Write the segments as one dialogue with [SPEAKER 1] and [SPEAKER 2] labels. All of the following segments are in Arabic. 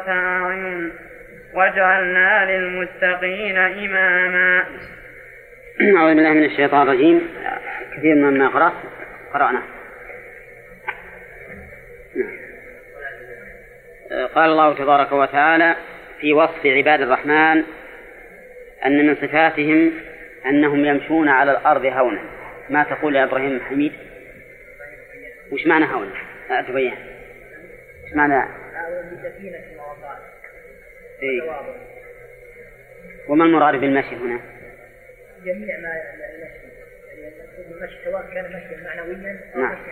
[SPEAKER 1] أعين وجعلنا للمتقين إماما.
[SPEAKER 2] أعوذ بالله من الشيطان الرجيم. كثير مما قرأنا. قال الله تبارك وتعالى في وصف عباد الرحمن أن من صفاتهم أنهم يمشون على الأرض هونا. ما تقول يا إبراهيم حميد؟ وش معنى هونا؟ تبين وش معنى؟ إيه؟ وما المراد بالمشي هنا؟
[SPEAKER 3] جميع ما المشي، يعني المشي سواء كان مشيا معنويا أو
[SPEAKER 2] نعم.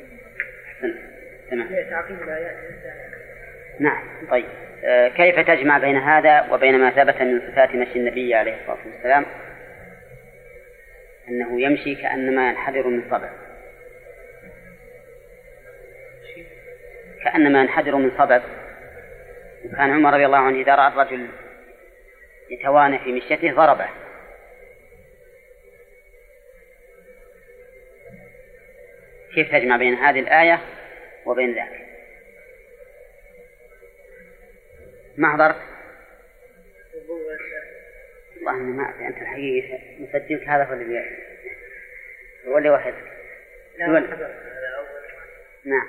[SPEAKER 3] تمام. تعقيب الآيات.
[SPEAKER 2] نعم. طيب كيف تجمع بين هذا وبين ما ثبت من صفات مشي النبي عليه الصلاة والسلام أنه يمشي كأنما ينحدر من صبع، كأنما ينحدر من صبع. وكان عمر رضي الله عنه إذا رأى الرجل يتوانى في مشيته ضربه. كيف تجمع بين هذه الآية وبين ذاك؟ ما حضرت؟ والله ما أعرف. أنت الحقيقة مسجلك هذا هو اللي ولا واحد؟ نعم.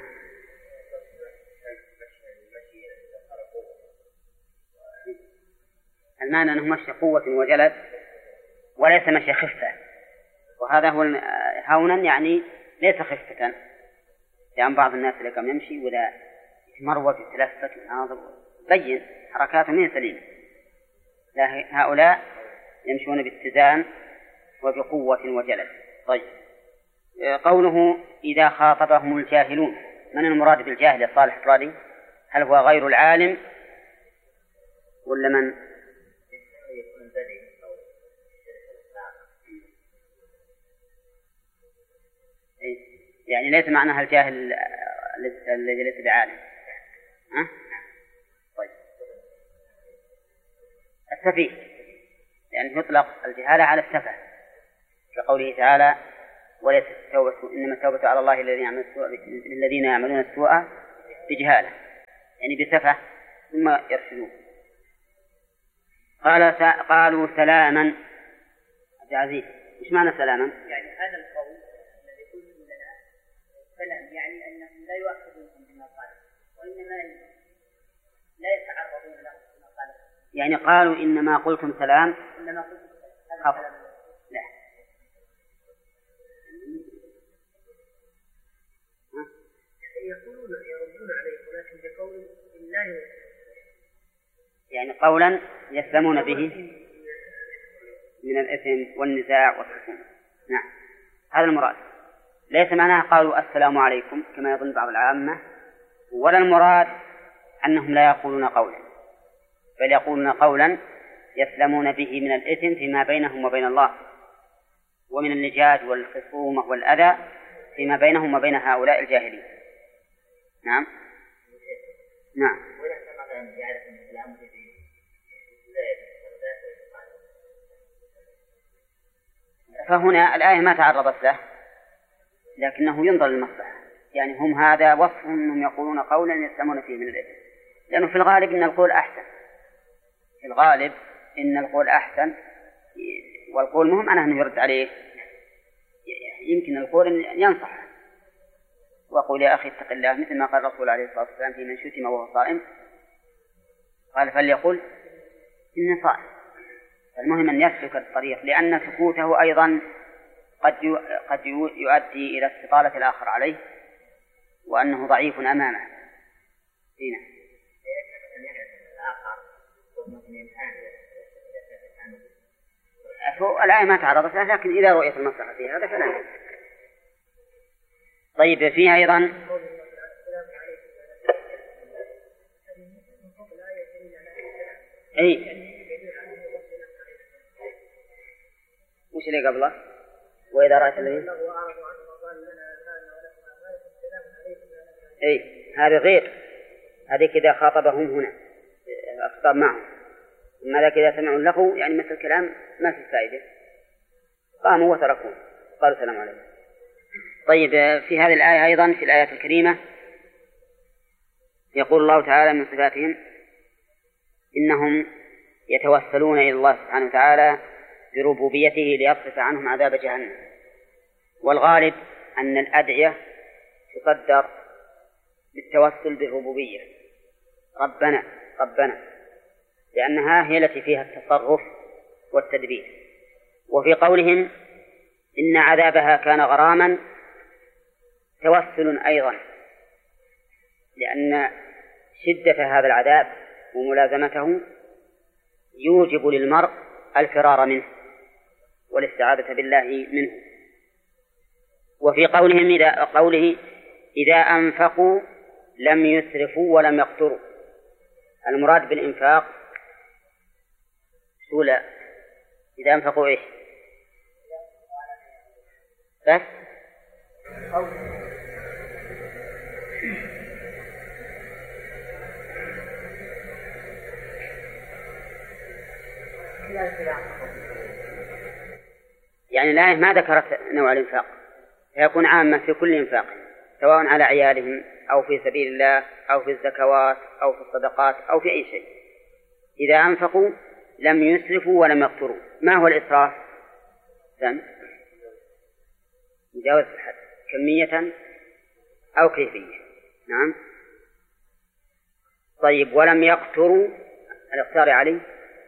[SPEAKER 2] المعنى أنه مشي قوة وجلد وليس مشي خفة، وهذا هو هونا يعني ليس خفة. يعني بعض الناس اللي قام يمشي ولا يتمروج ويتلفت ويناظر بين حركاته من سليمة، لا هؤلاء يمشون باتزان وبقوة وجلد. طيب قوله إذا خاطبهم الجاهلون، من المراد بالجاهل يا صالح الرادي؟ هل هو غير العالم ولا من؟ يعني ليس معناها الجاهل الذي ليس بعالم. طيب السفيه يعني يطلق الجهالة على السفه، كقوله تعالى وليس التوبة إنما التوبة على الله الذين يعملون السوء بجهالة، يعني بسفه ثم يرشدون. قالوا سلاما. عبد العزيز إيش معنى سلاما؟
[SPEAKER 3] يعني هذا القول الذي قلت لنا سلام، يعني أنهم لا يؤاخذونهم بما قالوا وإنما لا يتعرضون له بما قالوا.
[SPEAKER 2] يعني قالوا إنما قلتم سلام.
[SPEAKER 3] إنما قلتم
[SPEAKER 2] سلام. لا.
[SPEAKER 3] يقولون يردون عليه ولكن بقول الله،
[SPEAKER 2] يعني قولا يسلمون به من الإثم والنزاع والخصومة. نعم هذا المراد. ليس معناها قالوا السلام عليكم كما يظن بعض العامة، ولا المراد أنهم لا يقولون قولا، بل يقولون قولا يسلمون به من الإثم فيما بينهم وبين الله، ومن اللجاج والخصومة والأذى فيما بينهم وبين هؤلاء الجاهلين. نعم. نعم. فهنا الآية ما تعرضت له، لكنه ينظر للمصلحة. يعني هم هذا وصفهم أنهم يقولون قولا يسلمون فيه من الإثم، لأنه في الغالب إن القول أحسن. في الغالب إن القول أحسن، والقول مهم أنه يرد عليه. يمكن القول ينصح وقول يا أخي اتق الله، مثل ما قال الرسول عليه الصلاة والسلام في من شتم وهو صائم، قال فليقل إني صائم. المهم أن يسلك الطريق، لأن سكوته أيضا قد يؤدي إلى استطالة الآخر عليه وأنه ضعيف أمامه. هنا الآية ما تعرضت لها، لكن إذا رؤيت المصلحة في هذا فلا. طيب فيها أيضا وش اللي قبله؟ وإذا رأيت الذين هذه غير، هذه كذا خاطبهم هنا أخطب معهم، أما ذاك إذا سمعوا له يعني مثل الكلام ما في فائدة، قاموا وتركوا قالوا السلام عليكم. طيب في هذه الآية أيضا في الآيات الكريمة يقول الله تعالى من صفاتهم إنهم يتوسلون إلى الله سبحانه وتعالى بربوبيته ليصرف عنهم عذاب جهنم. والغالب أن الأدعية تصدر بالتوسل بالربوبية، ربنا ربنا، لأنها هي التي فيها التصرف والتدبير. وفي قولهم إن عذابها كان غراما توسل أيضا، لأن شدة هذا العذاب وملازمته يوجب للمرء الفرار منه والاستعاذة بالله منه. وفي قوله إذا أنفقوا لم يسرفوا ولم يقتروا، المراد بالإنفاق سولا إذا أنفقوا إيش؟ بس يعني الآية ما ذكرت نوع الإنفاق، فيكون عامة في كل إنفاق سواء على عيالهم أو في سبيل الله أو في الزكوات أو في الصدقات أو في أي شيء. إذا أنفقوا لم يسرفوا ولم يقتروا. ما هو الإسراف؟ مجاوزة الحد كمية أو كيفية. نعم. طيب ولم يقتروا الاقتار عليه.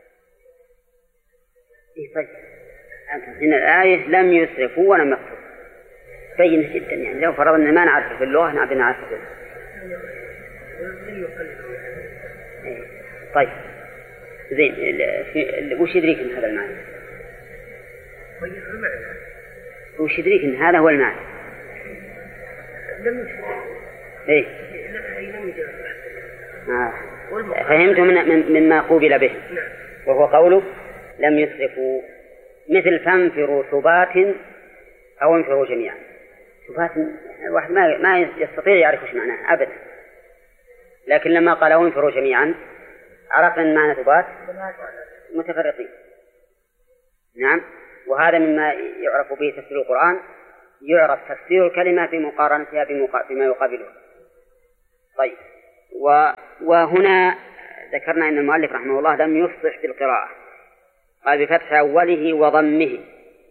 [SPEAKER 2] طيب إن الآية لم يسرفوا ولم يقتروا بينة جدا، يعني لو فرضنا ما نعرف في اللغة نعرف في طيب زين. وش يدريك ان هذا المعنى؟ وش يدريك ان هذا هو المعنى؟ ايه فهمت مما قوبل به، وهو قوله لم يسرفوا، مثل فانفروا ثبات أو انفروا جميعا. ثبات الواحد ما يستطيع يعرف وش معناه أبدا، لكن لما قال انفروا جميعا عرفنا أن معنى ثبات متفرقين. نعم. وهذا مما يعرف به تفسير القرآن، يعرف تفسير الكلمة بمقارنتها بما يقابلها. طيب وهنا ذكرنا أن المؤلف رحمه الله لم يفصح في القراءة، قال بفتح أوله وضمه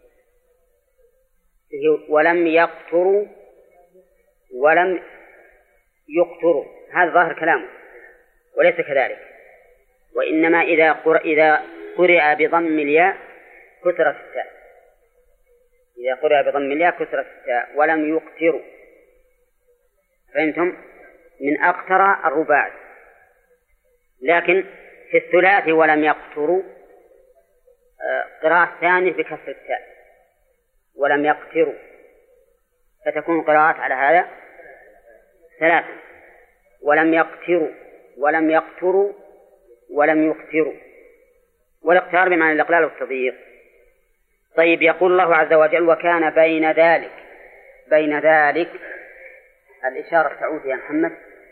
[SPEAKER 2] ولم يقتروا ولم يقتروا، هذا ظاهر كلامه وليس كذلك، وإنما إذا قرئ بضم الياء كسرت التاء، إذا قرئ بضم الياء كسرت التاء ولم يقتروا. فهمتم؟ من أقتر الرباعي. لكن في الثلاثي ولم يقتروا قراءة ثانية بكسر التاء ولم يقتروا، فتكون قراءات على هذا ثلاثة: ولم يقتروا ولم يقتروا ولم يقتروا، والاقترار بمعنى الإقلال والتضييق. طيب يقول الله عز وجل وكان بين ذلك الإشارة تعود يا محمد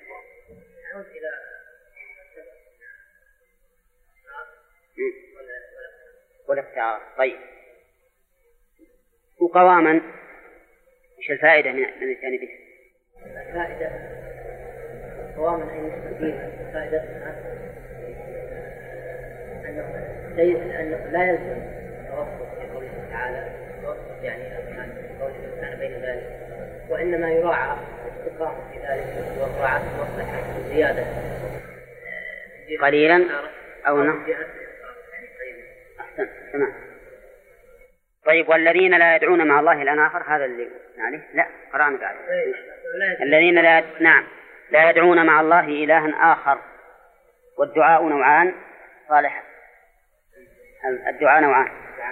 [SPEAKER 2] والاقترار. طيب وقواما وش الفائدة من الإتيان به؟
[SPEAKER 3] الفائدة قواما أي مستقيم. فائدة أنه لا يلزم توسط في قوله تعالى توسط يعني قوله كان بين ذلك، وإنما يراعى الاستقامة في ذلك ومراعاة المصلحة زيادة
[SPEAKER 2] قليلا أو نقص. أحسن تمام. طيب والذين لا يدعون مع الله إلها آخر، هذا اللي عليه لا قرأنا بعد. الذين لا يدعون مع الله إلها آخر. والدعاء نوعان صالح، الدعاء نوعان: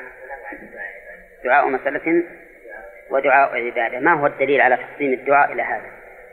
[SPEAKER 2] دعاء مسألة ودعاء عبادة. ما هو الدليل على تقسيم الدعاء إلى هذا؟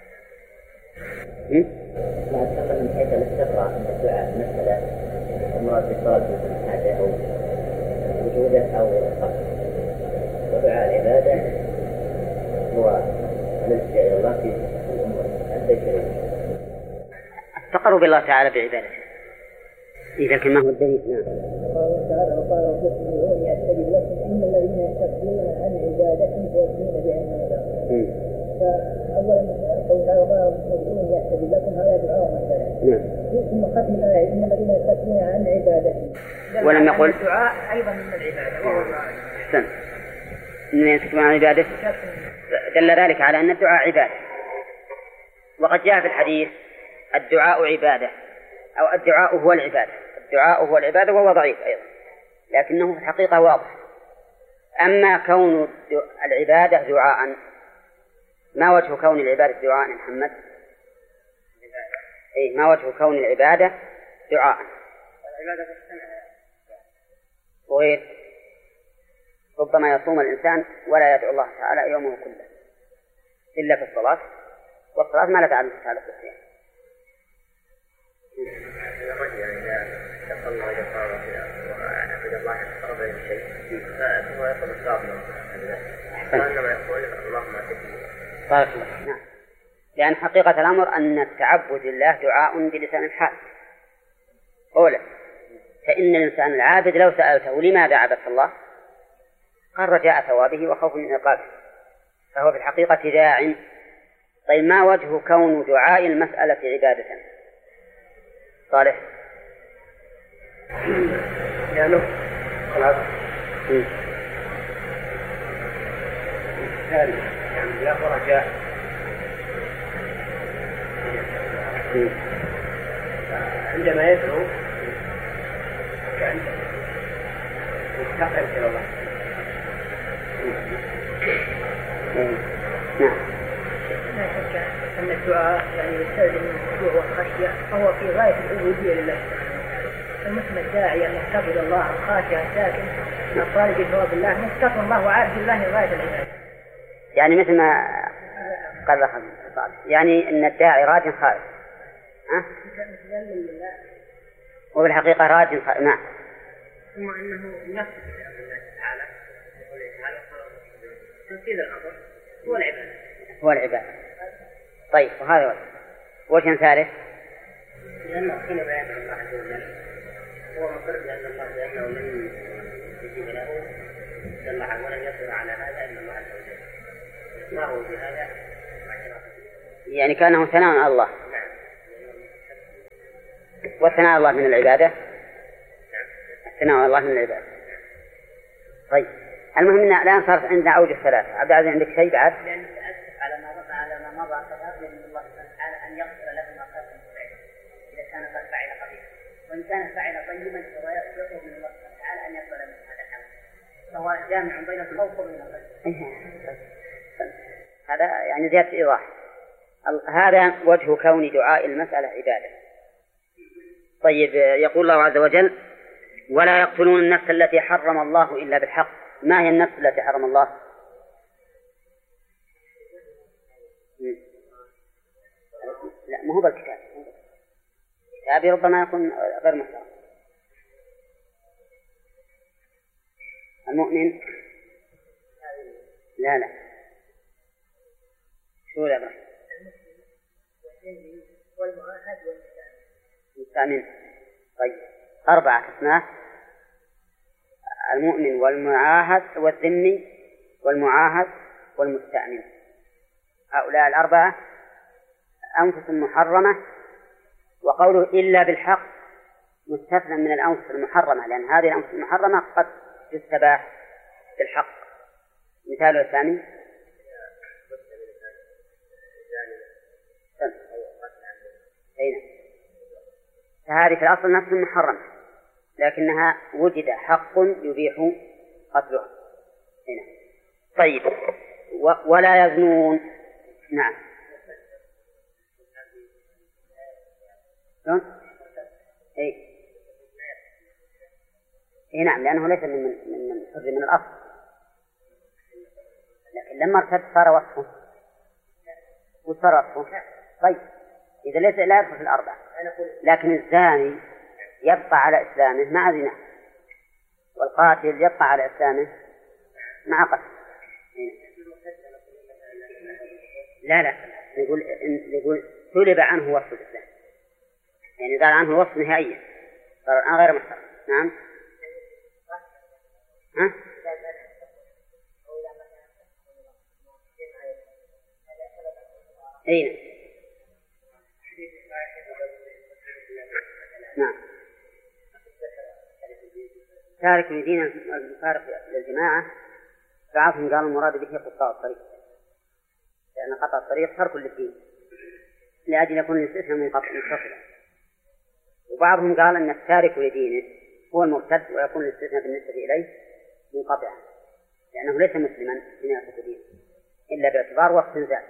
[SPEAKER 4] لا تقل من حيث الاستقراء من الدعاء مسألة ومراد بالصلاة من حاجة أو وجودة أو فقر، ودعاء العبادة هو الالتجاء إلى الله في الأمور البشرية،
[SPEAKER 2] التقرب بالله تعالى بعبادته. إذا كان ما هو الدليل؟ نعم.
[SPEAKER 4] قال تعالى وقال ربكم ادعوني أستجب لكم إن الذين يستكبرون عن عبادتي سيدخلون جهنم. فأولا قول تعالى وقال ربكم ادعوني أستجب لكم، هذا دعاء مثلا. ثم ختم الآية إن الذين يستكبرون عن
[SPEAKER 2] ولم يقل
[SPEAKER 3] الدعاء أيضا من العبادة وهو دعاء.
[SPEAKER 2] أحسن. إن يسكتون عن عبادة دل ذلك على أن الدعاء عبادة. وقد جاء في الحديث الدعاء عبادة أو الدعاء هو العبادة. الدعاء هو العبادة وهو ضعيف أيضا، لكنه في الحقيقة واضح. أما كون العبادة دعاء، ما وجه كون العبادة دعاء يا محمد؟ إيه، ما وجه كون العبادة دعاء؟
[SPEAKER 1] العبادة تستمع
[SPEAKER 2] وغير ربما يصوم الإنسان ولا يدعو الله تعالى يومه كله إلا في الصلاة، والصلاة ما لا تعلم تعالى بالصيام. نعم. لأن حقيقة الأمر أن التعبد لله دعاء بلسان الحال. أولا، فإن الإنسان العابد لو سألته لماذا عبدت الله قال رجاء ثوابه وخوف من عقابه، فهو في الحقيقة داع. طيب ما وجه كون دعاء المسألة عبادة؟ صالح.
[SPEAKER 1] يعني خلاص يعني لا رجاء عندما يدعو كأنه مستقر إلى الله.
[SPEAKER 3] لا شك أن الدعاء يعني يستلزم الخشوع والخشية، فهو في غاية العبودية لله سبحانه وتعالى. فمثل الداعي أن يعتقد الله الخاشع الساكن الطالب بثواب الله مستقر الله وعارف الله غاية العبادة.
[SPEAKER 2] يعني مثل ما قال يعني أن الداعي راج خارج، وفي الحقيقة راج خارج. نعم.
[SPEAKER 1] ثم أنه نفس الله تعالى يقول تعالى تنفيذ الأمر هو العبادة.
[SPEAKER 2] هو العبادة. طيب، وهذا وجه ثالث
[SPEAKER 1] لأنه حين بيان الله عز وجل هو مقر بأن الله لأنه لم يجيب له جل وعلا ولم يصبر على هذا إلا الله عز وجل. إصراره بهذا
[SPEAKER 2] يعني كأنه ثناء على الله. والثناء على الله من العبادة. الثناء على الله من العبادة. طيب، المهم أن الآن صارت عندنا أوجه ثلاثة. عبد العزيز عندك شيء بعد؟
[SPEAKER 3] لأن تأسف على ما مضى فقط من الله سبحانه وتعالى أن يغفر له ما قد فعل إذا كان قد فعل قبيحا، وإن كان فعل طيبا فهو يطلب من الله سبحانه وتعالى أن يغفر له هذا الحال، فهو جامع بين الخوف وبين الرجاء.
[SPEAKER 2] هذا يعني زيادة إيضاح. هذا وجه كون دعاء المسألة عبادة. طيب، يقول الله عز وجل: ولا يقتلون النفس التي حرم الله إلا بالحق. ما هي النفس التي حرم الله؟ لا، ما هو بالكتاب. كتابي ربما يكون غير محترم. المؤمن لا شو يا ابراهيم؟
[SPEAKER 3] والمعاهد
[SPEAKER 2] والمستأمن. طيب، 4 قسمات: المؤمن والمعاهد والذمي والمعاهد والمستأمن. هؤلاء 4 أنفس محرمة، وقوله إلا بالحق مستثنى من الأنفس المحرمة، لأن هذه الأنفس المحرمة قد تستباح بالحق. مثال الثاني فهذه في الأصل نفس محرمة، لكنها وجد حق يبيح قتلها هنا. طيب، ولا يزنون. نعم. إيه نعم، لأنه ليس من الأصل، لكن لما ارتد صار وصفه وصار وصفه. طيب، إذا ليس لا يدخل في 4، لكن الزاني يبقى على إسلامه مع زنا، والقاتل يبقى على إسلامه مع قتل. لا يقول سلب عنه وصف الإسلام، يعني زال عنه الوصف نهائيا، صار الآن غير محترم. نعم. ها؟ أين؟ نعم. تارك لدين المفارق للجماعة بعضهم قال المراد به قطاع الطريق، لأن قطع الطريق ترك للدين لأجل يكون الاستثناء منفصلا، وبعضهم قال أن التارك لدينه هو المرتد ويكون الاستثناء بالنسبة إليه منقطعا، لأنه ليس مسلما حين يترك دينه إلا باعتبار وقت ذات.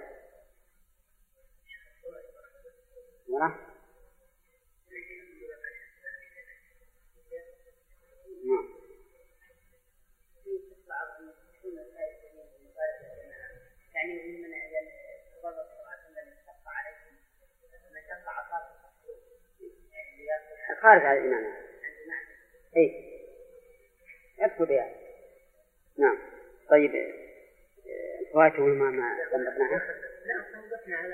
[SPEAKER 3] يعني من الرسول صلى الله عليه وسلم شق عليكم من شق عصاكم
[SPEAKER 2] خارج على الإمامة. إيه يدخل بها. نعم. طيب فوائته ما ضبطناها.
[SPEAKER 3] لا ضبطنا على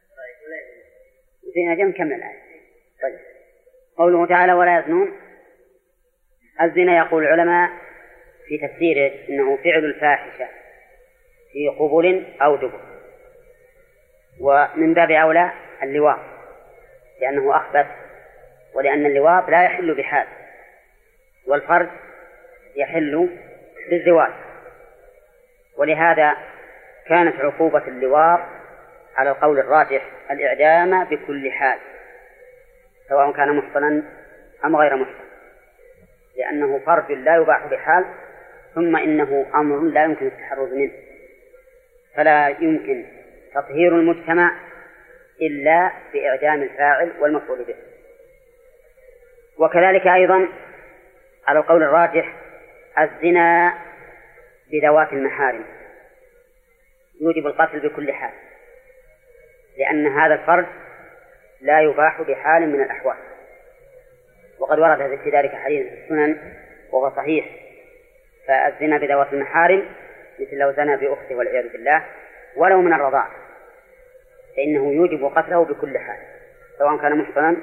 [SPEAKER 2] زين أجل نكمل الآية. طيب قوله تعالى ولا يزنون. الزنا يقول العلماء في تفسيره إنه فعل الفاحشة في قبل أو دبر، ومن باب أولى اللواط لأنه أخبث، ولأن اللواط لا يحل بحال والفرج يحل بالزواج، ولهذا كانت عقوبة اللواط على القول الراجح الإعدام بكل حال سواء كان محصنا أم غير محصن، لأنه فرج لا يباح بحال، ثم إنه أمر لا يمكن التحرز منه، فلا يمكن تطهير المجتمع إلا بإعدام الفاعل والمفعول به. وكذلك أيضا على القول الراجح الزنا بذوات المحارم يوجب القتل بكل حال، لأن هذا الفرج لا يباح بحال من الأحوال، وقد ورد في ذلك حديث السنن وهو صحيح. فالزنا بذوات المحارم مثل لو زنى بأخته والعياذ بالله ولو من الرضاع فإنه يوجب قتله بكل حال سواء كان محصنا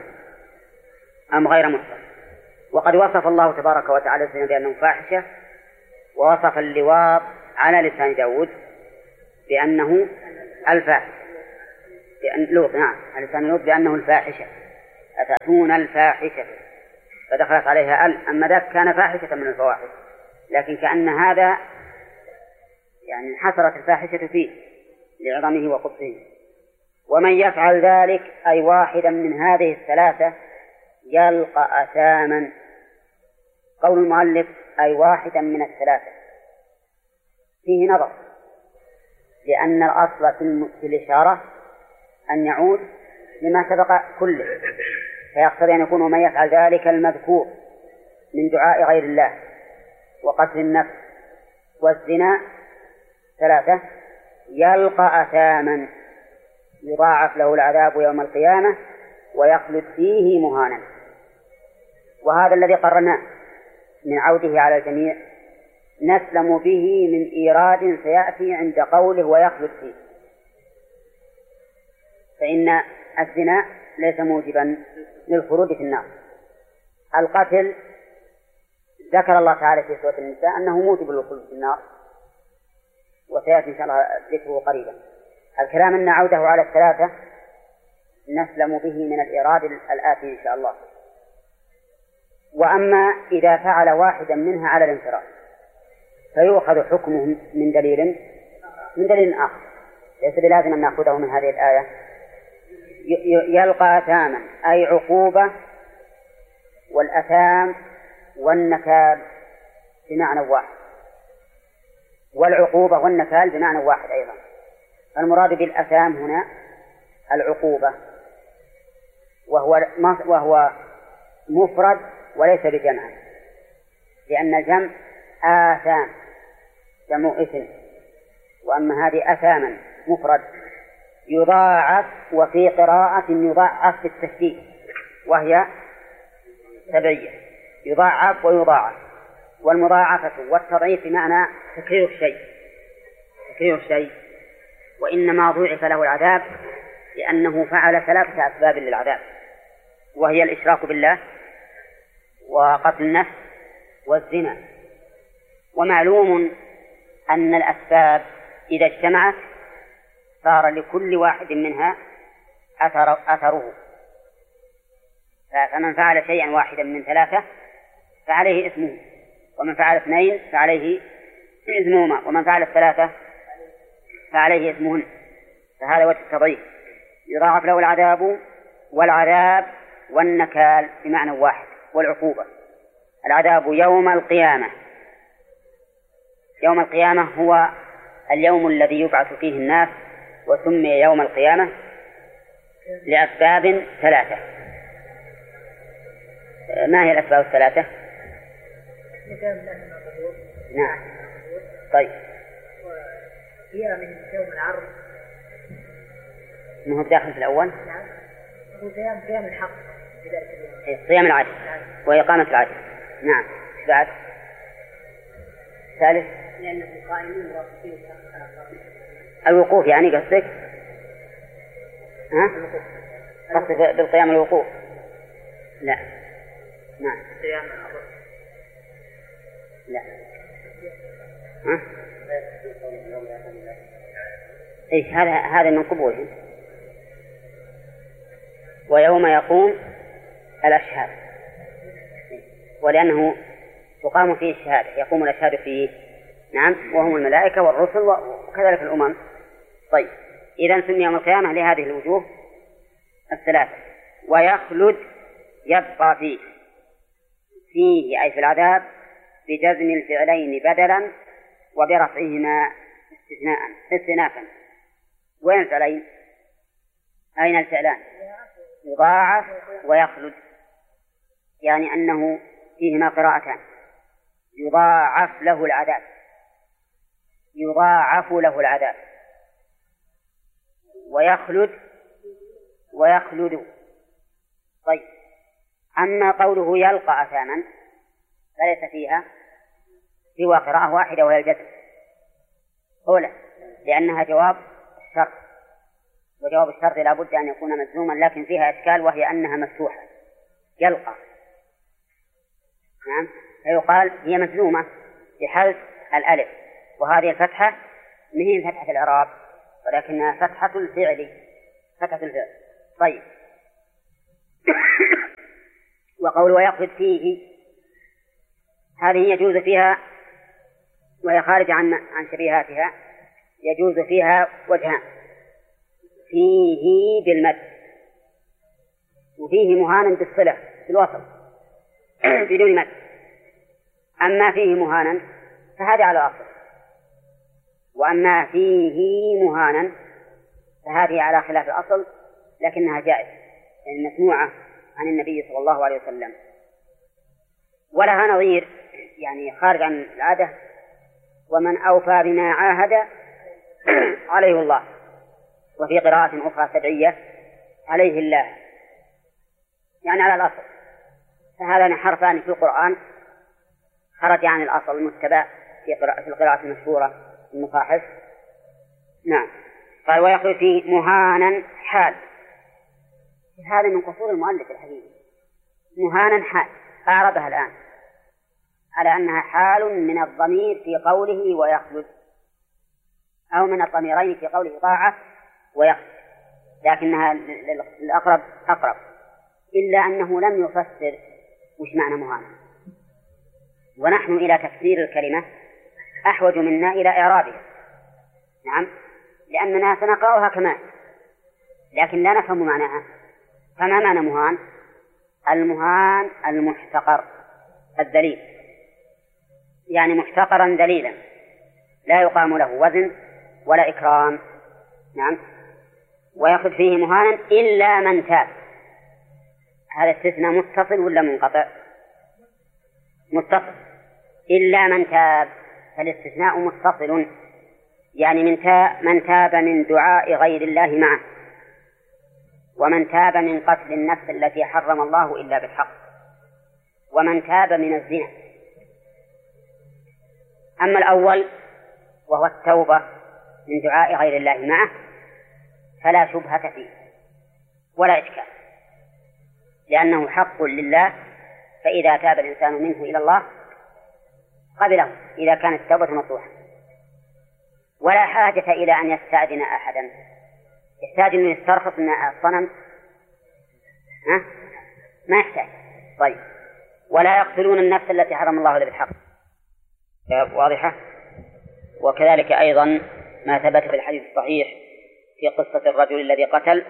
[SPEAKER 2] أم غير محصن. وقد وصف الله تبارك وتعالى الزنا بأنه فاحشة، ووصف اللواط على لسان داود بأنه الفاحشة، بأن لوط على لسان لوط بأنه الفاحشة، أتأتون الفاحشة، فدخلت عليها أما ذاك كان فاحشة من الفواحش، لكن كأن هذا يعني حصرت الفاحشة فيه لعظمه وقبحه. ومن يفعل ذلك أي واحدا من هذه الثلاثة يلقى أثاما. قول المؤلف أي واحدا من الثلاثة فيه نظر، لأن الأصل في الإشارة أن يعود لما سبق كله، فيقتضي أن يكون من يفعل ذلك المذكور من دعاء غير الله وقتل النفس والزنا ثلاثة يلقى أثاما يضاعف له العذاب يوم القيامة ويخلد فيه مهانا. وهذا الذي قررناه من عوده على الجميع نسلم به من إيراد سيأتي عند قوله ويخلد فيه، فإن الزنا ليس موجبا للخلود في النار. القتل ذكر الله تعالى في سورة النساء أنه موجب للخلود في النار، وسيأتي إن شاء الله ذكره قريبا. الكلام أن عوده على الثلاثة نسلم به من الإيراد الآتي إن شاء الله. وأما إذا فعل واحدا منها على الانفراد فيؤخذ حكمه من دليل آخر، ليس بلازم أن نأخذه من هذه الآية. يلقى أثاما أي عقوبة، والأثام والنكال بمعنى واحد، والعقوبة والنكال بمعنى واحد أيضا. المراد بالأثام هنا العقوبة، وهو مفرد وليس بجمع، لأن الجمع آثام جمع اسم، وأما هذه أثاما مفرد يضاعف، وفي قراءة يضاعف بالتشديد وهي سبعية، يضاعف ويضاعف، والمضاعفة والتضعيف بمعنى تكرير الشيء، وإنما ضُعف له العذاب لأنه فعل ثلاثة أسباب للعذاب، وهي الإشراك بالله وقتل النفس والزنا. ومعلوم أن الأسباب إذا اجتمعت صار لكل واحد منها أثره، فمن فعل شيئا واحدا من ثلاثة فعليه اسمه، ومن فعل 2 فعليه إثمهما، ومن فعل 3 فعليه إثمهن. فهذا وجه التضعيف، يضاعف له العذاب والعذاب والنكال بمعنى واحد، والعقوبة. العذاب يوم القيامة، يوم القيامة هو اليوم الذي يبعث فيه الناس، وسمي يوم القيامة لأسباب 3. ما هي الأسباب 3؟ نعم. طيب
[SPEAKER 3] هي من يوم العرض،
[SPEAKER 2] ما هو داخل في الأول؟
[SPEAKER 3] نعم، هو قيام الحق،
[SPEAKER 2] صيام العدل وإقامة العدل. نعم. بعد ثالث
[SPEAKER 3] لأنهم قائمين واقفين
[SPEAKER 2] الوقوف، يعني قصدك؟ ها؟ قصدك بالقيام الوقوف؟ لا. نعم. لا. ها؟ إيش هذا من قبوله. ويوم يقوم الأشهاد، ولأنه تقام فيه الشهادة، يقوم الأشهاد فيه. نعم، وهم الملائكة والرسل وكذلك الأمم. طيب، إذن سمي يوم القيامة لهذه الوجوه 3. ويخلد يبقى فيه أي في العذاب بجزم الفعلين بدلا وبرفعهما استئنافا. وين الفعلين؟ أين الفعلان؟ يضاعف ويخلد، يعني أنه فيهما قراءتان. يضاعف له العذاب، يضاعف له العذاب، ويخلد. طيب، أما قوله يلقى أثاما فليس فيها سوى قراءة واحدة وهي الجزم أولى، لأنها جواب الشرط، وجواب الشرط لا بد أن يكون مجزوما، لكن فيها إشكال وهي أنها مفتوحة. يلقى، نعم، فيقال هي مجزومة بحذف الألف، وهذه الفتحة مهي فتحة الإعراب ولكنها فتحة الفعل. طيب، وقول ويخلد فيه هذه يجوز فيها، وهي خارج عن شبيهاتها، يجوز فيها وجهان: فيه بالمد، وفيه مهانا بالصلة بالوصل بدون مد. أما فيه مهانا فهذا على أصل، وأما فيه مهانا فهذه على خلاف الأصل، لكنها جائزة، يعني مسموعة عن النبي صلى الله عليه وسلم، ولها نظير يعني خارج عن العادة: ومن أوفى بما عاهد عليه الله. وفي قراءة أخرى سبعية: عليه الله، يعني على الأصل. فهذان حرفان في القرآن خرج عن الأصل المتبع في القراءة المشهورة المصاحف. نعم. قال ويخرج فيه مهانا حال. هذا من قصور المؤلف الحديث، مهانا حال، أعربها الآن على أنها حال من الضمير في قوله ويخلد، أو من الضميرين في قوله ضاعف ويخلد، لكنها الأقرب أقرب، إلا أنه لم يفسر وش معنى مهانا، ونحن إلى تفسير الكلمة أحوج منا إلى إعرابها. نعم، لأننا سنقرأها كما، لكن لا نفهم معناها. فما معنى مهان؟ المهان المحتقر الذليل، يعني محتقرا ذليلا لا يقام له وزن ولا إكرام. نعم. ويأخذ فيه مهانا إلا من تاب. هذا استثناء متصل ولا منقطع؟ متصل. إلا من تاب، فالاستثناء متصل، يعني من تاب من دعاء غير الله معه، ومن تاب من قتل النفس التي حرم الله إلا بالحق، ومن تاب من الزنا. أما الأول وهو التوبة من دعاء غير الله معه فلا شبهة فيه ولا إشكال، لأنه حق لله، فإذا تاب الإنسان منه إلى الله قبله إذا كانت التوبة مطروحة، ولا حاجة إلى أن يستأذن أحدا، يحتاج أن يسترخص من الصنم؟ ما يحتاج. طيب. ولا يقتلون النفس التي حرم الله إلا بالحق، واضحة. وكذلك أيضا ما ثبت في الحديث الصحيح في قصة الرجل الذي قتل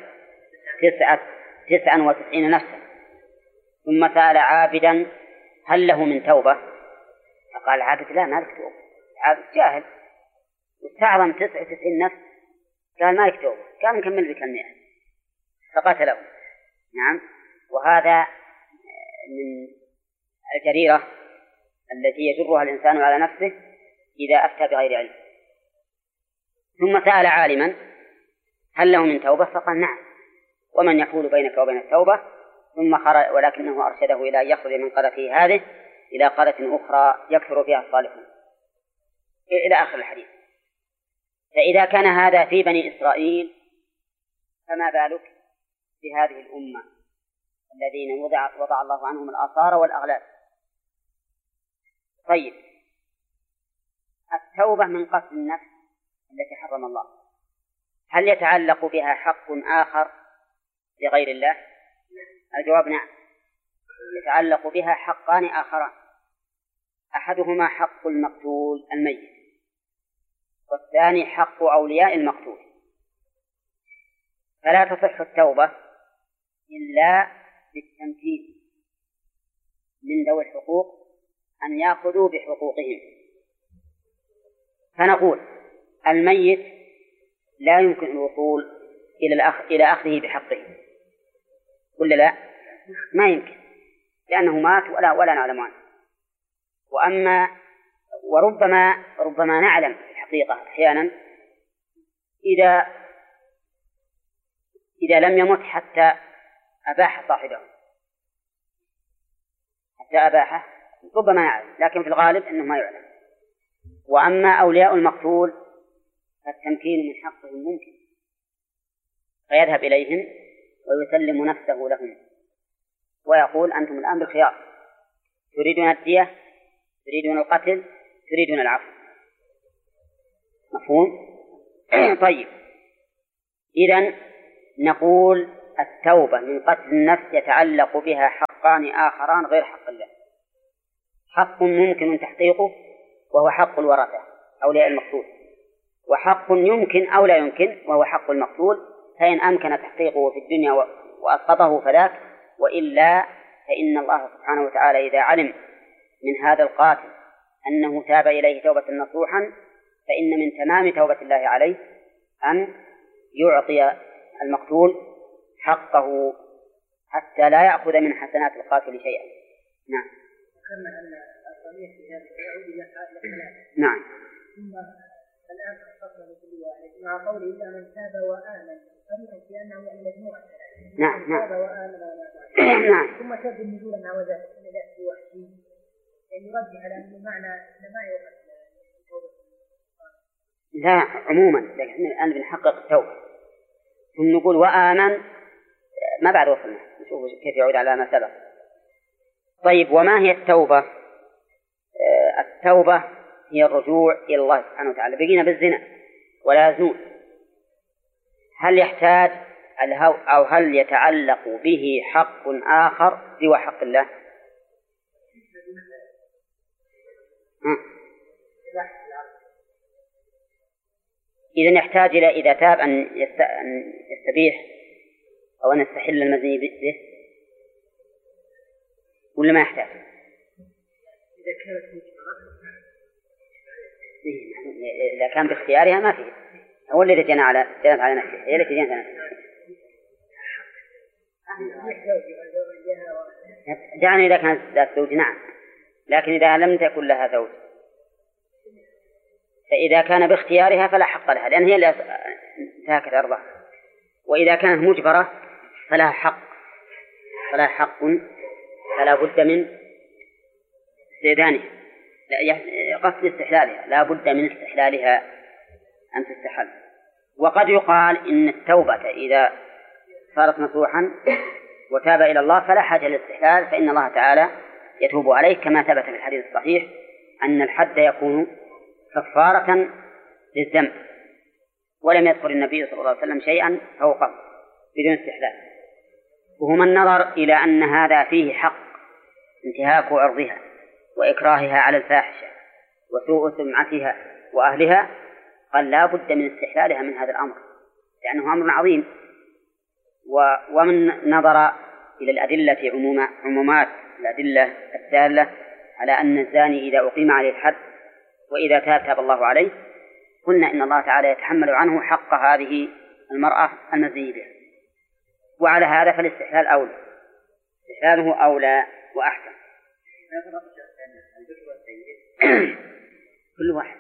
[SPEAKER 2] 99 نفسا ثم سأل عابدا هل له من توبة؟ فقال العابد لا، ما لك توبة. العابد جاهل واستعظم 99 نفس، قال ما لك توبة، قال نكمل بك 100 فقتله. نعم. وهذا من الجريرة التي يجرها الإنسان على نفسه إذا أفتى بغير علم. ثم سأل عالما هل له من توبة؟ فقال نعم، ومن يحول بينك وبين التوبة؟ ثم خرج، ولكنه أرشده إلى أن يخرج من قريته هذه إلى قرية أخرى يكثر فيها الصالحون إلى آخر الحديث. فإذا كان هذا في بني إسرائيل فما بالك بهذه الأمة الذين وضع الله عنهم الآثار والأغلال. طيب، التوبة من قتل النفس التي حرم الله هل يتعلق بها حق آخر لغير الله؟ الجواب نعم، يتعلق بها حقان آخران، أحدهما حق المقتول الميت، والثاني حق أولياء المقتول. فلا تصح التوبة إلا بالتمكين من ذوي الحقوق أن يأخذوا بحقوقهم. فنقول الميت لا يمكن الوصول إلى أخذه بحقه، ولا لا؟ ما يمكن، لأنه مات ولا نعلم عنه. وربما نعلم في الحقيقة أحيانا إذا لم يمت حتى أباح صاحبه، حتى أباحه ربما نعلم، لكن في الغالب أنه ما يعلم. وأما أولياء المقتول فالتمكين من حقهم ممكن، فيذهب إليهم ويسلم نفسه لهم ويقول أنتم الآن بالخيار، تريدون الدية، تريدون القتل، تريدون العفو. مفهوم؟ طيب، إذن نقول التوبة من قتل النفس يتعلق بها حقان آخران غير حق الله. حق ممكن تحقيقه وهو حق الورثة أولياء المقتول، وحق يمكن أو لا يمكن وهو حق المقتول، فإن أمكن تحقيقه في الدنيا وأسقطه فذاك، وإلا فإن الله سبحانه وتعالى إذا علم من هذا القاتل أنه تاب إليه توبة نصوحا فإن من تمام توبة الله عليه أن يعطي المقتول حقه حتى لا يأخذ من حسنات القاتل شيئا. نعم.
[SPEAKER 3] ذكرنا أن الضمير في هذا يعود إلى الكلام.
[SPEAKER 2] نعم.
[SPEAKER 3] ثم الآن خصصنا لكل واحد مع قوله إلا من تاب وآمن، فريقا في أنه يعني مجموعة.
[SPEAKER 2] نعم.
[SPEAKER 3] تاب وآمن.
[SPEAKER 2] نعم.
[SPEAKER 3] ثم شد النزول مع وذلك إلى ذات وحده، يعني يرجح على أن المعنى ما يوقف التوبة.
[SPEAKER 2] لا عموما، لكن الآن بنحقق التوبة ثم نقول وآمن ما بعد وصلنا، نشوف كيف يعود على ما سبق. طيب، وما هي التوبة؟ التوبة هي الرجوع إلى الله سبحانه وتعالى. بقينا بالزنا ولا يزنون، هل يحتاج أو هل يتعلق به حق آخر سوى حق الله؟ إذن يحتاج إلى إذا تاب أن يستبيح أو أن يستحل المزني به، ولا ما يحتاج؟ إذا كان باختيارها ما فيه، هو اللي جنى على نفسه، هي التي جنت على نفسه. يعني إذا كانت ذات زوج نعم، لكن إذا لم تكن لها زوج فإذا كان باختيارها فلا حق لها، لأن هي اللي انتهكت عرضها. وإذا كانت مجبرة فلا حق فلا بد من استئذانها، قصد استحلالها، لا بد من استحلالها أن تستحل. وقد يقال إن التوبة إذا صارت نصوحا وتاب إلى الله فلا حاجة للاستحلال، فإن الله تعالى يتوب عليه، كما ثبت في الحديث الصحيح أن الحد يكون كفارة للذنب، ولم يذكر النبي صلى الله عليه وسلم شيئا فوقه بدون استحلال. وهما النظر إلى أن هذا فيه حق انتهاك عرضها وإكراهها على الفاحشة وسوء سمعتها وأهلها، قال لا بد من استحلالها من هذا الأمر، لأنه أمر عظيم. ومن نظر إلى الأدلة عمومات الأدلة الدالة على أن الزاني إذا أقيم عليه الحد وإذا تاب الله عليه، قلنا إن الله تعالى يتحمل عنه حق هذه المرأة المزني بها. وعلى هذا فالاستحلال أولى، استحلاله أولى وأحسن. كل واحد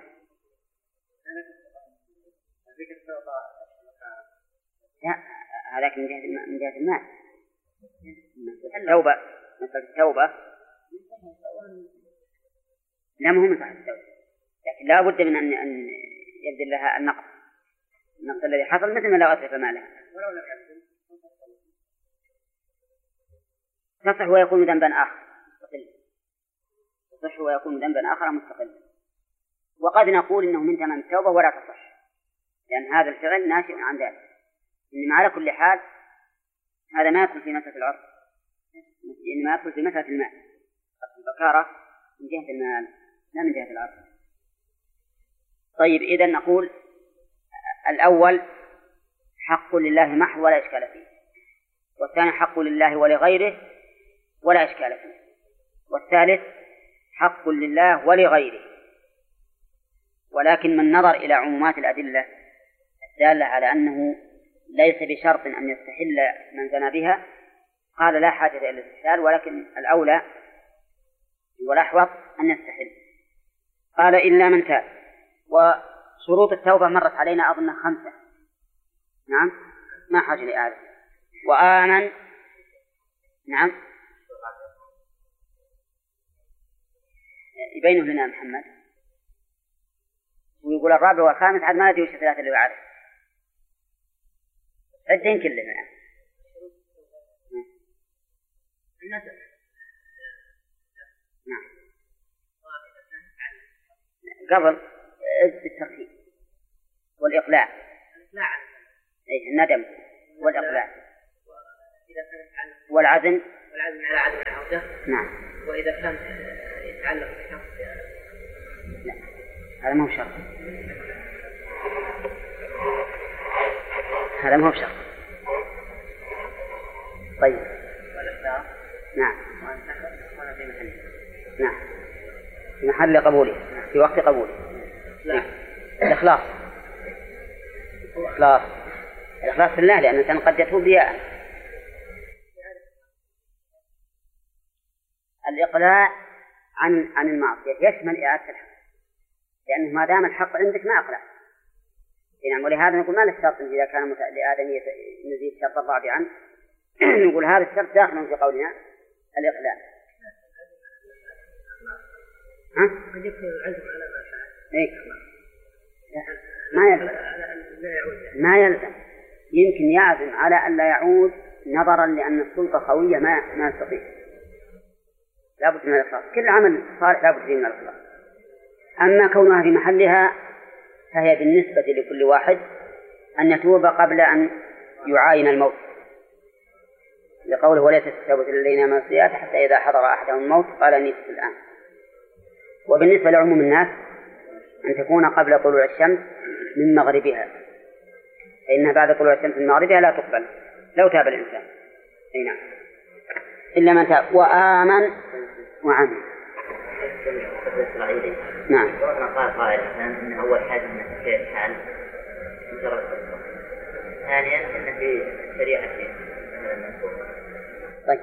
[SPEAKER 2] لا، هذاك من جهة المال. التوبة مثل التوبة لا مهم صح التوبة، لكن لا بد من أن يبذل لها النقص الذي حصل، مثل ما لو أتلف مالها تصح ويكون ذنبا آخر مستقلا، تصح ويكون ذنبا آخر مستقلا. وقد نقول إنه من تمام التوبة ولا تصح، لأن هذا الفعل ناشئ عن ذلك. إنما على كل حال هذا ما يدخل في مسألة العرف، إنما يدخل في مسألة المال. البكارة من جهة المال لا من جهة العرف. طيب، إذن نقول الأول حق لله محض ولا إشكال فيه، والثاني حق لله ولغيره ولا إشكال فيه، والثالث حق لله ولغيره. ولكن من نظر إلى عمومات الأدلة الدالة على أنه ليس بشرط أن يستحل من زنى بها، قال لا حاجة إلى الاستحلال، ولكن الأولى والأحوط أن يستحل. قال إلا من تاب. وشروط التوبة مرت علينا أظن 5. نعم، ما حاجة لآية. وآمن، نعم، يبينه لنا محمد. ويقول الرابع والخامس عاد ما ندري وش الثلاثة اللي يعرف عدين كلنا. نعم، قبل الترتيب والإقلاع، أي الندم والإقلاع والعزم
[SPEAKER 3] على عدم العودة.
[SPEAKER 2] نعم.
[SPEAKER 3] وإذا كان يتعلق بشرط،
[SPEAKER 2] لا هذا ما هو شرط، هذا ما هو شرط. طيب، نعم، نعم، في محل قبوله، في وقت قبوله. نعم. الإخلاص في الله، لأن الإنسان قد يتوب رياء. الإقلاع عن المعصية يشمل إعادة الحق، لأنه ما دام الحق عندك ما أقلع. نعم. ولهذا نقول ما للشرط إذا كان لآدمية نزيد شرط الرابعا نقول هذا الشرط داخل في قولنا الإقلاع.
[SPEAKER 3] قد يكون العزم على ما فعل.
[SPEAKER 2] إيه؟ ما يلزم، يمكن يعزم على أن لا يعود نظرا لأن السلطة قوية ما يستطيع. لابد من الإخلاص، كل عمل صالح لابد فيه من الإخلاص. أما كونها في محلها فهي بالنسبة لكل واحد أن يتوب قبل أن يعاين الموت، لقوله وليست التوبة للذين آمنوا بالسيئات حتى إذا حضر أحدهم الموت قال إني تبت الآن. وبالنسبة لعموم الناس أن تكون قبل طلوع الشمس من مغربها، فإنها بعد طلوع الشمس من مغربها لا تقبل لو تاب الإنسان. أي نعم، إلا من تاب وآمن وعمل. نعم.
[SPEAKER 4] قال قائل أن أول حاجة أن الفعل حال مجرد، ثانيا أن في شريعة
[SPEAKER 2] طيب،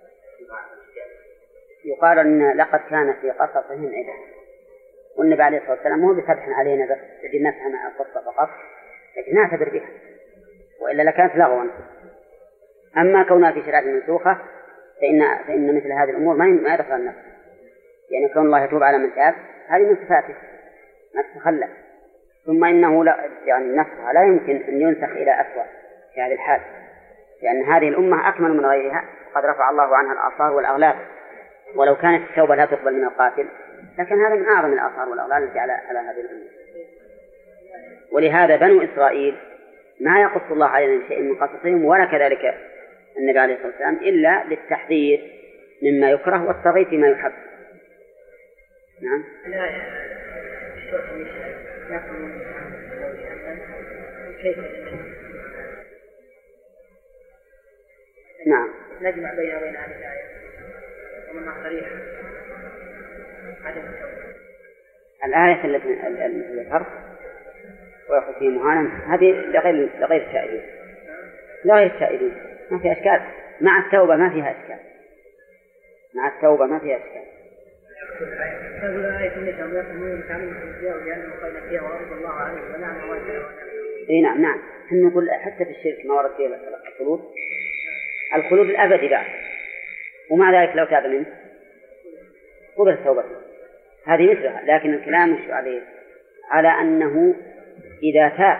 [SPEAKER 2] يقال أن لقد كان في قصصهم عبرة، والنبي عليه الصلاة والسلام مو بسبح علينا بس نفهم القصة فقط، لكن نعتبر بها، وإلا لكانت لغوا. أما كونها في شريعة منسوخة فإن مثل هذه الأمور ما يدخل النفس، يعني كون الله يتوب على من تاب هذه من صفاته ما تتخلى. ثم إنه يعني نسخها لا يمكن أن ينسخ إلى أسوأ في هذه الحال، لأن هذه الأمة أكمل من غيرها، قد رفع الله عنها الآثار والأغلال. ولو كانت التوبة لا تقبل من القاتل لكن هذا من أعظم الآثار والأغلال التي على هذه الأمة. ولهذا بنو إسرائيل ما يقص الله علينا شيء من قصصهم ولا كذلك النبي عليه الصلاة والسلام إلا للتحذير مما يكره والترغيب فيما يحب. نعم. نعم.
[SPEAKER 3] نجمع بين هذه الآية ومنها صريحة عدم التوبة.
[SPEAKER 2] الآية التي ذكرت ويأخذ فيه مهانا هذه لغير التائبين، لغير التائبين ما فيها أشكال. مع التوبة ما فيها أشكال، مع التوبة ما فيها أشكال.
[SPEAKER 3] تقول آية النساء ويقومون بتعليم الأنبياء وجعلنا مقينا فيها ورد الله عليه ونعم وجهه.
[SPEAKER 2] إيه نعم نعم. هم نقول حتى في الشرك ما ورد فيه الخلود الأبدي بعد، ومع ذلك لو تاب منه قبل توبته، هذه مثلها. لكن الكلام مش على أنه إذا تاب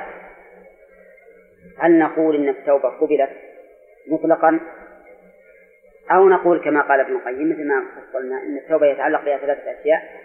[SPEAKER 2] هل نقول إن التوبة قبلت مطلقا، أو نقول كما قال ابن القيم مثل ما فصلنا إن التوبة يتعلق بها 3 أشياء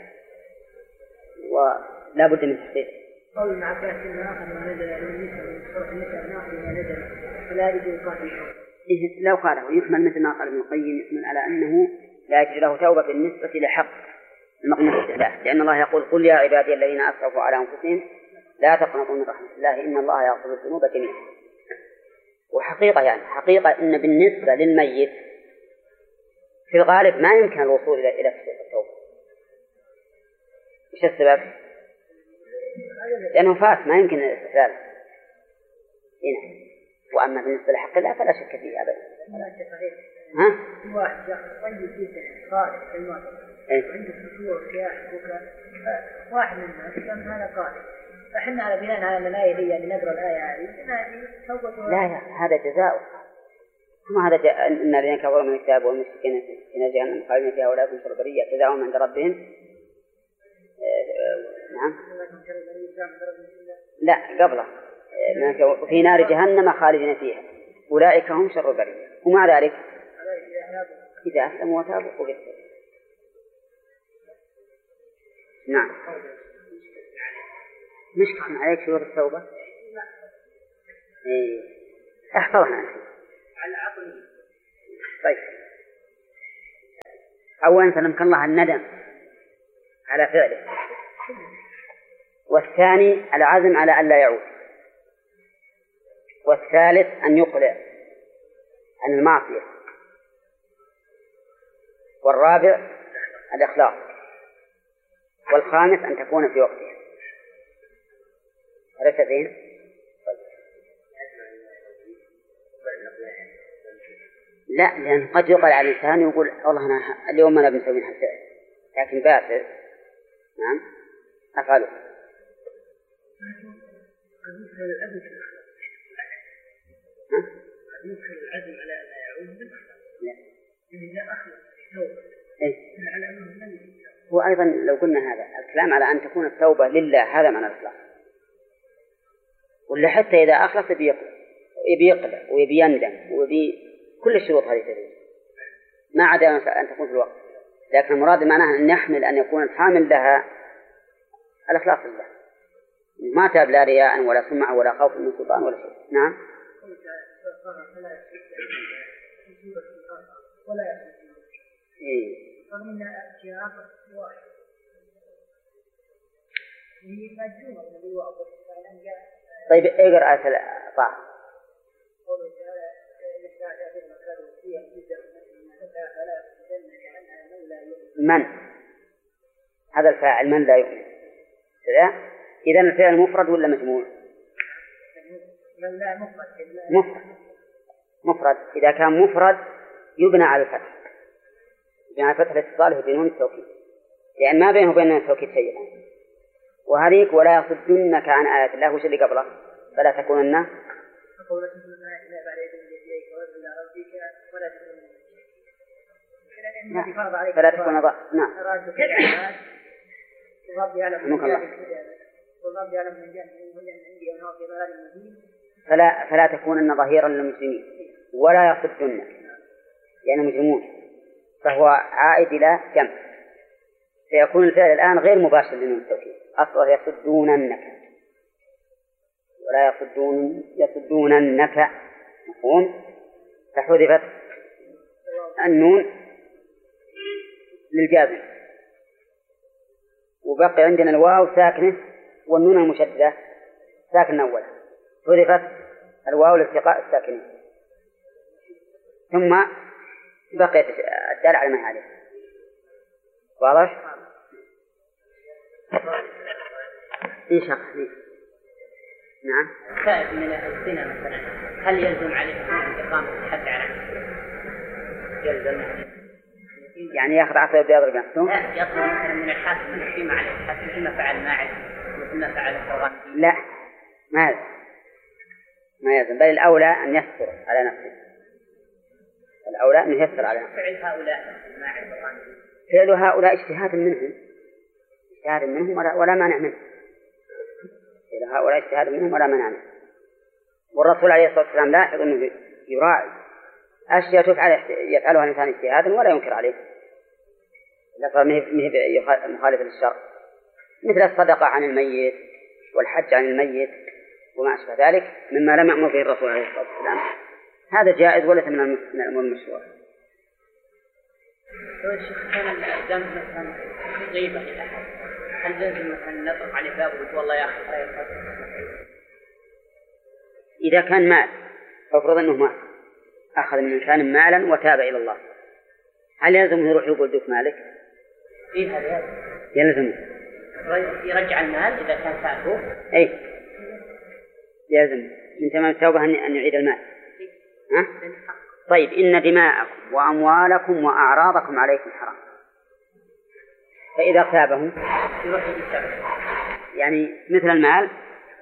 [SPEAKER 2] ولا بد من تحقيق.
[SPEAKER 3] قول ابن عباس إن آخر ما نزل من سورة النساء ناخذ ما نزل فلا يجوز قاتله.
[SPEAKER 2] لو قاله يحمل مثل ما قال ابن القيم، يحمل على أنه لا يجوز له توبة بالنسبة لحق المقنوط له، لأن الله يقول قل يا عبادي الذين أسرفوا على أنفسهم لا تقنطوا من رحمة الله إن الله يغفر الذنوب جميعا. وحقيقة يعني حقيقة إن بالنسبة للميت في الغالب ما يمكن الوصول إلى تحقيق التوبة. وش السبب؟ لأنه فات ما يمكن الاستقلال هنا. وأما بالنسبة لحق الله فلا شك فيه أبدا. ها؟
[SPEAKER 3] واحد طيب جدا قائد في الموت عنده فتور وسياح واحد من الناس هذا قائد، فحنا على بناء على الآية دي اللي نقرأ الآية هذه توبة.
[SPEAKER 2] لا هذا جزاء، ثم هذا إن الذين كفروا من الكتاب والمشركين في جهنم خالدين فيها ولا يكون شر برية جزاؤهم عند ربهم. نعم. لا قبله في نار جهنم خالدين فيها أولئك هم شر برية. ومع ذلك إذا أسلموا وتابوا قبلوا. نعم. مشكلة عليك شروط التوبة. إيه احفظها
[SPEAKER 3] على عقله.
[SPEAKER 2] طيب أولا سلمك الله الندم على فعله، والثاني العزم على ألا يعود، والثالث أن يقلع عن المعصية، والرابع الإخلاص، والخامس أن تكون في وقتها. عرفت فين؟ لا لأن قد يقل على الإنسان يقول والله أنا اليوم أنا بنسوي هالفعل لكن باسل نعم أفعله.
[SPEAKER 3] يمكن العزم على أن لا يعود بالأخلاق.
[SPEAKER 2] لا.
[SPEAKER 3] إذا أخلص التوبة. على أنه لم.
[SPEAKER 2] وأيضا لو قلنا هذا الكلام على أن تكون التوبة لله هذا معنى الإخلاص. ولا حتى إذا أخلص يبي يقلع ويبي يندم ويبي كل الشروط هذه تجوز ما عدا أن تكون في الوقت. لكن المراد معناه أن يحمل أن يكون الحامل لها الإخلاص لله، ما تاب لا رياء ولا سمعة ولا خوف من سلطان ولا شيء. نعم. طيب اقرأ آية طه. من هذا الفاعل من لا يؤمن كذا. إذن الفعل مفرد ولا مجموع؟ مفرد. إذا كان مفرد يبنى على الفتح، يبنى على فتح الاتصال بنون التوكيد، لأن ما بينه وبين التوكيد شيء. وهذيك ولا يصدنك عن آيات الله وش اللي قبله فلا تكونن فلا تكون نعم. فلا تكونن ظهيرا للمسلمين ولا يصدنك يعني مجرمون، فهو عائد إلى جمع، فيكون الفعل الآن غير مباشر لنون التوكيد. أصله يصدوننك ولا يصدوننك مفهوم، فحذفت النون للجازم وبقي عندنا الواو ساكنة والنون المشددة ساكنة أولا، حذفت الواو لالتقاء الساكنين، ثم بقيت الدال على ما عليه. واضح؟ إن شاء الله. نعم.
[SPEAKER 3] السائل من الزنا مثلا هل يلزم عليه إقامة الحد على نفسه؟ يلزم
[SPEAKER 2] يعني يأخذ عصا بيضرب نفسه؟
[SPEAKER 3] لا، يطلب مثلا من الحاكم أن يقيم عليه الحد مثل ما فعل ماعز مثل ما فعل القرآن.
[SPEAKER 2] لا، ما يلزم، بل الأولى أن يستر على نفسه. الأولى أن يستر على نفسه.
[SPEAKER 3] فعل هؤلاء ماعز القرآن.
[SPEAKER 2] فعل هؤلاء اجتهاد منهم ولا مانع منه. إذا هؤلاء اجتهاد منهم ولا مانع منه. والرسول عليه الصلاة والسلام لاحظ أنه يراعي أشياء يفعلها الإنسان اجتهادا ولا ينكر عليه، إذا صار مخالف للشرع، مثل الصدقة عن الميت والحج عن الميت وما أشبه ذلك مما لم يأمر به الرسول عليه الصلاة والسلام، هذا جائز وليس من الأمور المشروعة.
[SPEAKER 3] لو الشيخ كان الذنب مثلا غيبة لأحد، هل لازم مثلا نطرق عليه باب ويقول والله يا أخي لا يفعل؟
[SPEAKER 2] إذا كان مال، فافرض أنه مال، أخذ من إنسان مالا وتاب إلى الله، هل يلزم يروح يقول دوك مالك؟
[SPEAKER 3] إيه هذا
[SPEAKER 2] يلزم
[SPEAKER 3] يرجع المال إذا كان سالفه.
[SPEAKER 2] أي يلزم من تمام التوبة أن يعيد المال. ها؟ طيب إن دماءكم وأموالكم وأعراضكم عليكم حرام، فإذا اغتابهم
[SPEAKER 3] يروح يستغفر،
[SPEAKER 2] يعني مثل المال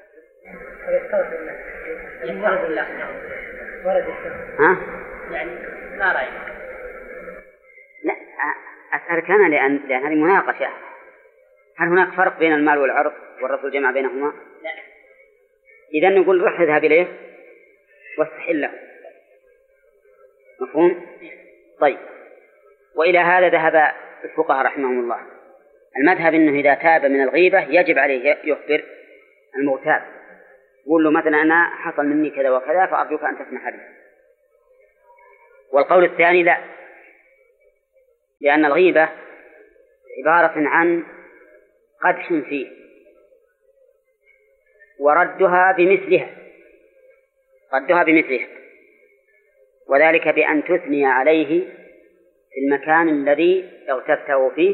[SPEAKER 3] يستغفر الله.
[SPEAKER 2] ها؟
[SPEAKER 3] يعني ما رأيك؟
[SPEAKER 2] لا، أسألك أنا لأن هذه مناقشة، هل هناك فرق بين المال والعرض والرسول جمع بينهما؟
[SPEAKER 3] لا.
[SPEAKER 2] إذا نقول روح اذهب إليه واستحل له، مفهوم؟ طيب، وإلى هذا ذهب الفقهاء رحمهم الله، المذهب أنه إذا تاب من الغيبة يجب عليه يخبر المغتاب، يقول له مثلا أنا حصل مني كذا وكذا فأرجوك أن تسمح لي. والقول الثاني لا، لأن الغيبة عبارة عن قدح فيه وردها بمثلها، وذلك بأن تثني عليه في المكان الذي اغتبته فيه